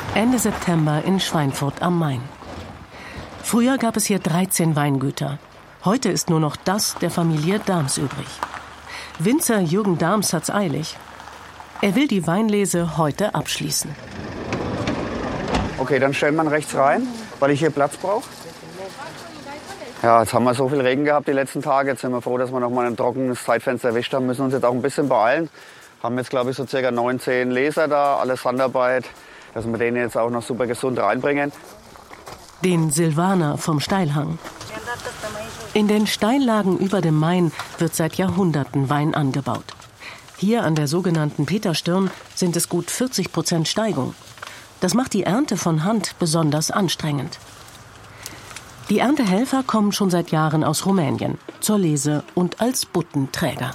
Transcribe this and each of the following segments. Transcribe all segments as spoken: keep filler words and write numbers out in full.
Ende September in Schweinfurt am Main. Früher gab es hier dreizehn Weingüter. Heute ist nur noch das der Familie Dahms übrig. Winzer Jürgen Dahms hat's eilig. Er will die Weinlese heute abschließen. Okay, dann stellen wir ihn rechts rein, weil ich hier Platz brauche. Ja, jetzt haben wir so viel Regen gehabt die letzten Tage. Jetzt sind wir froh, dass wir noch mal ein trockenes Zeitfenster erwischt haben. Müssen uns jetzt auch ein bisschen beeilen. Haben jetzt, glaube ich, so circa neunzehn Leser da, alles Handarbeit, dass wir den jetzt auch noch super gesund reinbringen. Den Silvaner vom Steilhang. In den Steillagen über dem Main wird seit Jahrhunderten Wein angebaut. Hier an der sogenannten Peterstirn sind es gut vierzig Prozent Steigung. Das macht die Ernte von Hand besonders anstrengend. Die Erntehelfer kommen schon seit Jahren aus Rumänien, zur Lese und als Buttenträger.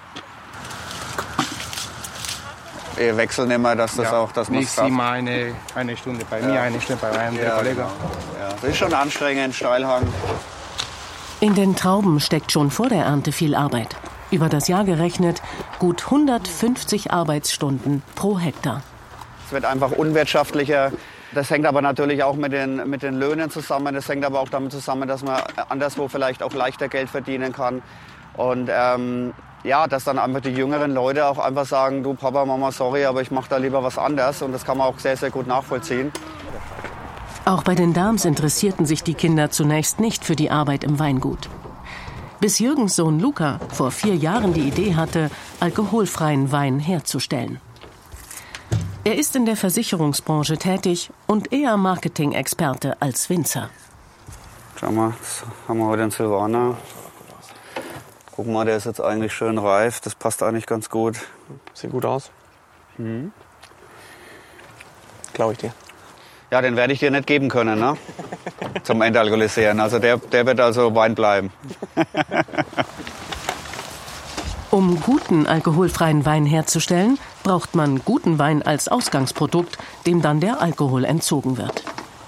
Wir wechseln immer, dass das ja, auch das Ich sehe mal eine, eine Stunde bei mir, ja. eine Stunde bei einem ja, Kollegen. Genau. Ja. Das ist schon anstrengend, Steilhang. In den Trauben steckt schon vor der Ernte viel Arbeit. Über das Jahr gerechnet gut hundertfünfzig Arbeitsstunden pro Hektar. Es wird einfach unwirtschaftlicher. Das hängt aber natürlich auch mit den, mit den Löhnen zusammen. Das hängt aber auch damit zusammen, dass man anderswo vielleicht auch leichter Geld verdienen kann. Und ähm, ja, dass dann einfach die jüngeren Leute auch einfach sagen, du Papa, Mama, sorry, aber ich mache da lieber was anderes. Und das kann man auch sehr, sehr gut nachvollziehen. Auch bei den Dahms interessierten sich die Kinder zunächst nicht für die Arbeit im Weingut. Bis Jürgens Sohn Luca vor vier Jahren die Idee hatte, alkoholfreien Wein herzustellen. Er ist in der Versicherungsbranche tätig und eher Marketing-Experte als Winzer. Schau mal, jetzt haben wir heute einen Silvaner. Guck mal, der ist jetzt eigentlich schön reif. Das passt eigentlich ganz gut. Sieht gut aus. Mhm. Glaube ich dir. Ja, den werde ich dir nicht geben können, ne? Zum Entalkoholisieren. Also der, der wird also Wein bleiben. Um guten alkoholfreien Wein herzustellen, braucht man guten Wein als Ausgangsprodukt, dem dann der Alkohol entzogen wird.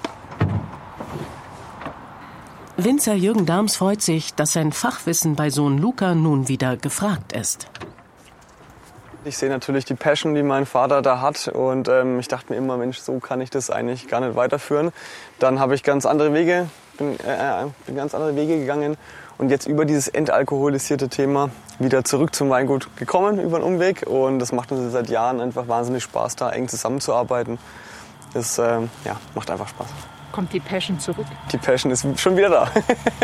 Winzer Jürgen Dahms freut sich, dass sein Fachwissen bei Sohn Luca nun wieder gefragt ist. Ich sehe natürlich die Passion, die mein Vater da hat, und ähm, ich dachte mir immer, Mensch, so kann ich das eigentlich gar nicht weiterführen. Dann habe ich ganz andere Wege, bin, äh, bin ganz andere Wege gegangen und jetzt über dieses entalkoholisierte Thema wieder zurück zum Weingut gekommen über einen Umweg, und das macht uns seit Jahren einfach wahnsinnig Spaß, da eng zusammenzuarbeiten. Das äh, ja, macht einfach Spaß. Kommt die Passion zurück? Die Passion ist schon wieder da.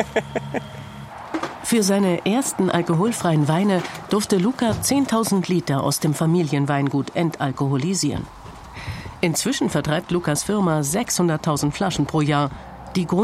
Für seine ersten alkoholfreien Weine durfte Luca zehntausend Liter aus dem Familienweingut entalkoholisieren. Inzwischen vertreibt Lucas Firma sechshunderttausend Flaschen pro Jahr. Die